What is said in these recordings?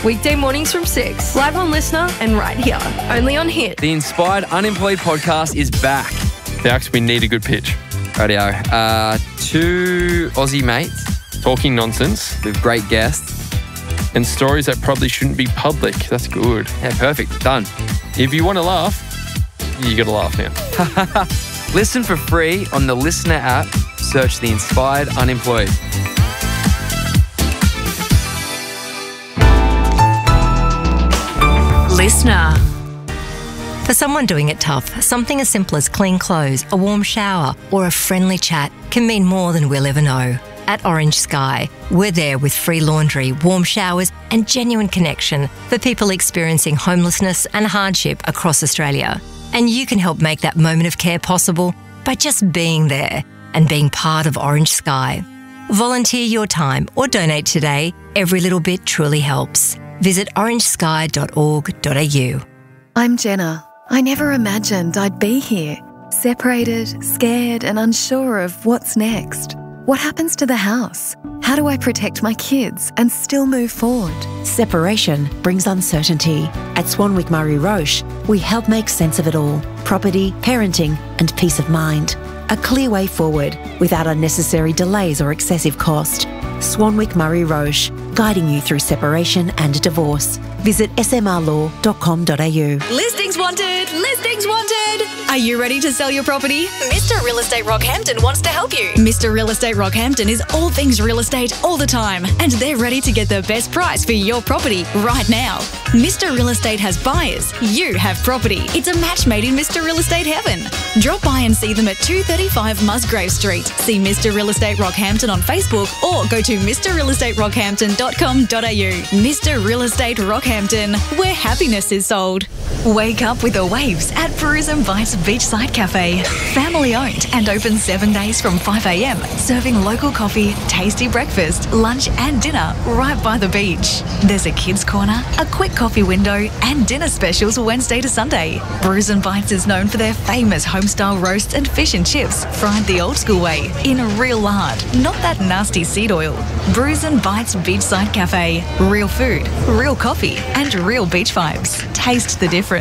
Weekday mornings from 6. Live on Listener and right here. Only on Hit. The Inspired Unemployed podcast is back. Dax, we need a good pitch. Radio. Two Aussie mates Talking nonsense with great guests. and stories that probably shouldn't be public. That's good. Yeah, perfect. Done. If you want to laugh, you got to laugh now. Listen for free on the Listener app. Search The Inspired Unemployed. Listener. For someone doing it tough, something as simple as clean clothes, a warm shower, or a friendly chat can mean more than we'll ever know. At Orange Sky, we're there with free laundry, warm showers, and genuine connection for people experiencing homelessness and hardship across Australia. And you can help make that moment of care possible by just being there and being part of Orange Sky. Volunteer your time or donate today. Every little bit truly helps. Visit orangesky.org.au. I'm Jenna. I never imagined I'd be here, separated, scared and unsure of what's next. What happens to the house? How do I protect my kids and still move forward? Separation brings uncertainty. At Swanwick Murray Roche, we help make sense of it all. Property, parenting and peace of mind. A clear way forward without unnecessary delays or excessive cost. Swanwick Murray Roche, guiding you through separation and divorce. Visit smrlaw.com.au. Listings wanted! Listings wanted! Are you ready to sell your property? Mr. Real Estate Rockhampton wants to help you. Mr. Real Estate Rockhampton is all things real estate all the time, and they're ready to get the best price for your property right now. Mr. Real Estate has buyers. You have property. It's a match made in Mr. Real Estate heaven. Drop by and see them at 235 Musgrave Street. See Mr. Real Estate Rockhampton on Facebook or go to mrrealestaterockhampton.com.au. Mr. Real Estate Rockhampton, where happiness is sold. Wake up with the waves at Bruisem Bites Beachside Cafe. Family owned and open 7 days from 5 a.m. Serving local coffee, tasty breakfast, lunch and dinner right by the beach. There's a kids corner, a quick coffee window and dinner specials Wednesday to Sunday. Bruisem Bites is known for their famous home-style roasts and fish and chips fried the old school way in real lard, not that nasty seed oil. Bruisem Bites Beachside Cafe. Real food, real coffee and real beach vibes. Taste the difference.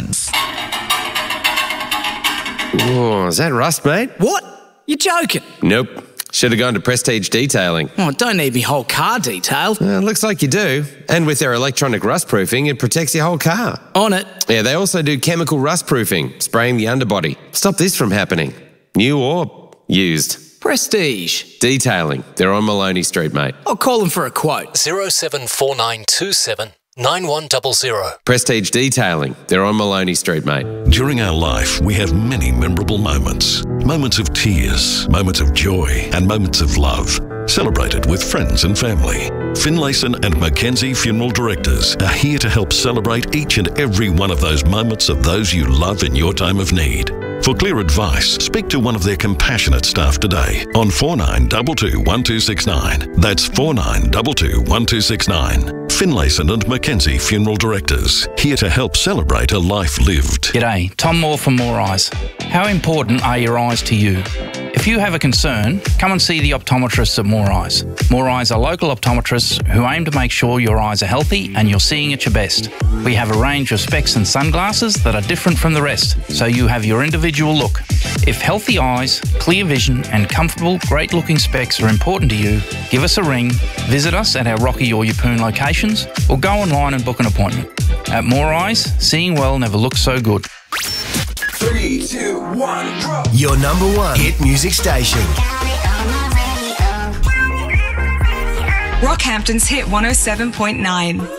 Oh, is that rust, mate? What? You're joking? Nope. Should have gone to Prestige Detailing. Oh, don't need me whole car detailed. Looks like you do. And with their electronic rust proofing, it protects your whole car. On it. Yeah, they also do chemical rust proofing, spraying the underbody. Stop this from happening. New or used. Prestige Detailing. They're on Maloney Street, mate. I'll call them for a quote. 074927 9100. Prestige Detailing. They're on Maloney Street, mate. During our life, we have many memorable moments. Moments of tears, moments of joy, and moments of love. Celebrated with friends and family. Finlayson and Mackenzie Funeral Directors are here to help celebrate each and every one of those moments of those you love in your time of need. For clear advice, speak to one of their compassionate staff today on 4922 1269. That's 4922 1269. Finlayson and Mackenzie Funeral Directors, here to help celebrate a life lived. G'day, Tom Moore from More Eyes. How important are your eyes to you? If you have a concern, come and see the optometrists at More Eyes. More Eyes are local optometrists who aim to make sure your eyes are healthy and you're seeing at your best. We have a range of specs and sunglasses that are different from the rest, so you have your individual look. If healthy eyes, clear vision and comfortable, great-looking specs are important to you, give us a ring, visit us at our Rocky or Yeppoon locations, or go online and book an appointment. At More Eyes, seeing well never looks so good. 3, 2, 1, drop. Your number one hit music station. Rockhampton's Hit 107.9.